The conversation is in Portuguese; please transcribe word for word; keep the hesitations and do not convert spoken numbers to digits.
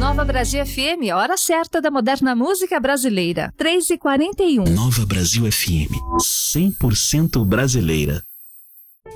Nova Brasil F M, hora certa da moderna música brasileira. três e quarenta e um. Nova Brasil F M, cem por cento brasileira.